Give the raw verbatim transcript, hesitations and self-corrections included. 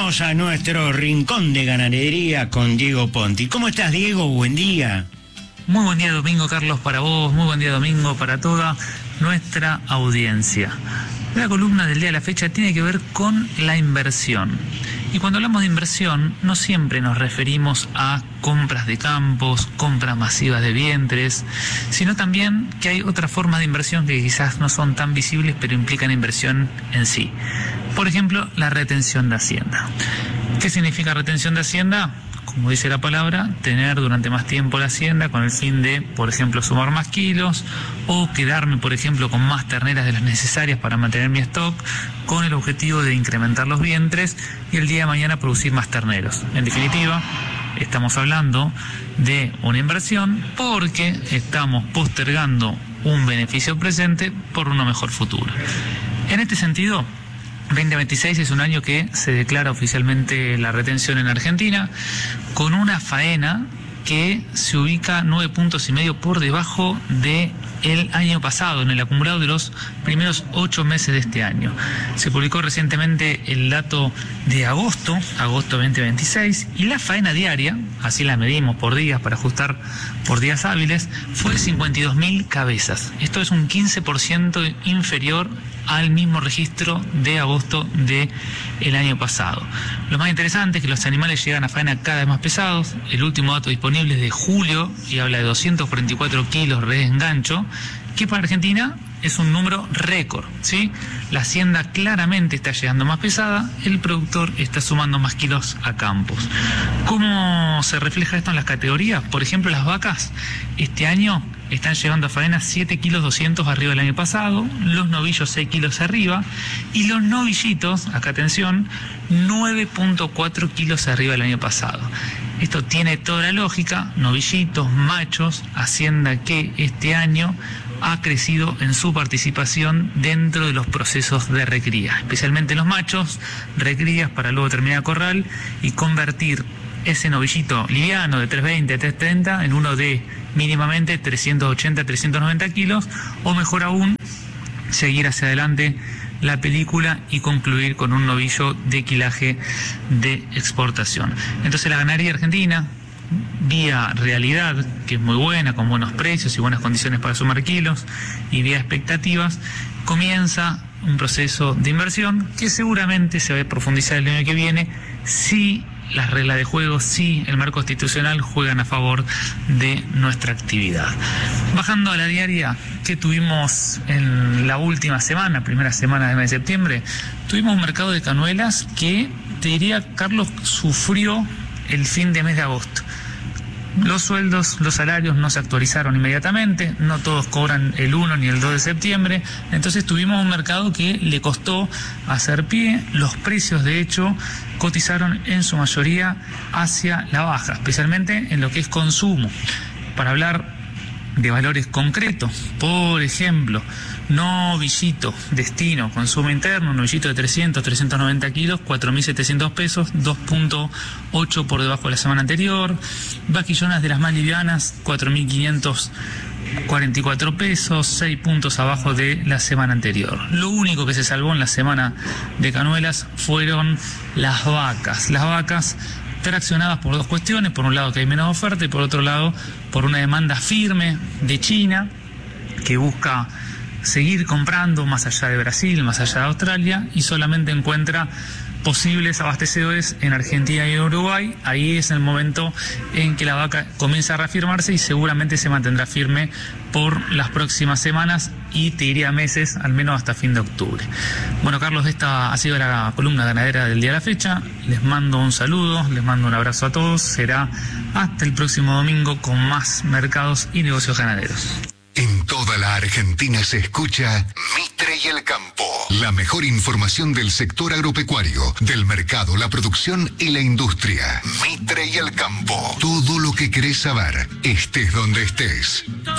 Vamos a nuestro rincón de ganadería con Diego Ponti. ¿Cómo estás, Diego? Buen día. Muy buen día, Domingo, Carlos, para vos. Muy buen día, Domingo, para toda nuestra audiencia. La columna del día de la fecha tiene que ver con la inversión. Y cuando hablamos de inversión, no siempre nos referimos a compras de campos, compras masivas de vientres, sino también que hay otras formas de inversión que quizás no son tan visibles, pero implican inversión en sí. Por ejemplo, la retención de hacienda. ¿Qué significa retención de hacienda? Como dice la palabra, tener durante más tiempo la hacienda con el fin de, por ejemplo, sumar más kilos o quedarme, por ejemplo, con más terneras de las necesarias para mantener mi stock, con el objetivo de incrementar los vientres y el día de mañana producir más terneros. En definitiva, estamos hablando de una inversión porque estamos postergando un beneficio presente por uno mejor futuro. En este sentido, veinte veintiséis es un año que se declara oficialmente la retención en Argentina, con una faena que se ubica nueve puntos y medio por debajo de el año pasado, en el acumulado de los primeros ocho meses de este año. Se publicó recientemente el dato de agosto, agosto veinte veintiséis, y la faena diaria, así la medimos por días para ajustar por días hábiles, fue cincuenta y dos mil cabezas. Esto es un quince por ciento inferior al mismo registro de agosto del año pasado. Lo más interesante es que los animales llegan a faena cada vez más pesados. El último dato disponible es de julio y habla de doscientos cuarenta y cuatro kilos res en gancho, que para Argentina es un número récord, ¿sí? La hacienda claramente está llegando más pesada, el productor está sumando más kilos a campos. ¿Cómo se refleja esto en las categorías? Por ejemplo, las vacas este año están llegando a faena siete kilos doscientos arriba del año pasado, los novillos seis kilos arriba y los novillitos, acá atención, nueve punto cuatro kilos arriba del año pasado. Esto tiene toda la lógica, novillitos, machos, hacienda que este año ha crecido en su participación dentro de los procesos de recría, especialmente los machos, recrías para luego terminar corral y convertir ese novillito liviano de trescientos veinte, trescientos treinta en uno de mínimamente trescientos ochenta, trescientos noventa kilos, o mejor aún, seguir hacia adelante la película y concluir con un novillo de quilaje de exportación. Entonces la ganadería argentina, vía realidad, que es muy buena, con buenos precios y buenas condiciones para sumar kilos, y vía expectativas, comienza un proceso de inversión que seguramente se va a profundizar el año que viene si las reglas de juego, si el marco constitucional juegan a favor de nuestra actividad. Bajando a la diaria que tuvimos en la última semana, primera semana del mes de septiembre, tuvimos un mercado de canuelas que, te diría, Carlos, sufrió el fin de mes de agosto. Los sueldos, los salarios no se actualizaron inmediatamente, no todos cobran el uno ni el dos de septiembre, entonces tuvimos un mercado que le costó hacer pie. Los precios, de hecho, cotizaron en su mayoría hacia la baja, especialmente en lo que es consumo. Para hablar de valores concretos, por ejemplo, novillito destino consumo interno, novillito de trescientos, trescientos noventa kilos, cuatro mil setecientos pesos, dos punto ocho por debajo de la semana anterior. Vaquillonas de las más livianas, cuatro mil quinientos cuarenta y cuatro pesos, seis puntos abajo de la semana anterior. Lo único que se salvó en la semana de canuelas fueron las vacas. Las vacas traccionadas por dos cuestiones: por un lado que hay menos oferta y por otro lado por una demanda firme de China que busca seguir comprando más allá de Brasil, más allá de Australia, y solamente encuentra posibles abastecedores en Argentina y en Uruguay. Ahí es el momento en que la vaca comienza a reafirmarse y seguramente se mantendrá firme por las próximas semanas y te diría meses, al menos hasta fin de octubre. Bueno, Carlos, esta ha sido la columna ganadera del día de la fecha. Les mando un saludo, les mando un abrazo a todos. Será hasta el próximo domingo con más mercados y negocios ganaderos. En toda la Argentina se escucha Mitre y el Campo. La mejor información del sector agropecuario, del mercado, la producción y la industria. Mitre y el Campo. Todo lo que querés saber, estés donde estés.